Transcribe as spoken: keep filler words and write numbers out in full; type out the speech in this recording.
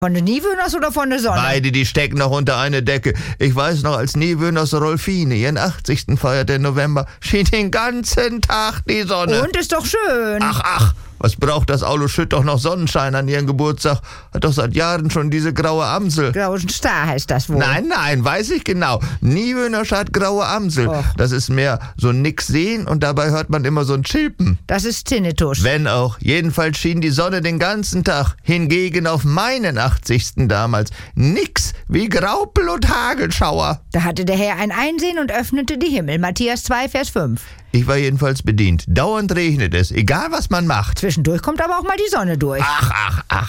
Von den Niewöhners oder von der Sonne? Beide, die stecken noch unter eine Decke. Ich weiß noch, als Niewöhners Rolfine ihren achtzigsten feierte im November, schien den ganzen Tag die Sonne. Und ist doch schön. Ach, ach, was braucht das Aulo Schütt doch noch Sonnenschein an ihren Geburtstag? Hat doch seit Jahren schon diese graue Amsel. Grauen Star heißt das wohl. Nein, nein, weiß ich genau. Niewöhners hat graue Amsel. Och. Das ist mehr so nix sehen und dabei hört man immer so ein Chilpen. Das ist Tinnitus. Wenn auch. Jedenfalls schien die Sonne den ganzen Tag. Hingegen auf meinen achtzigsten damals nix wie Graupel und Hagelschauer. Da hatte der Herr ein Einsehen und öffnete die Himmel. Matthäus zwei, Vers fünf. Ich war jedenfalls bedient. Dauernd regnet es, egal was man macht. Zwischendurch kommt aber auch mal die Sonne durch. Ach, ach, ach.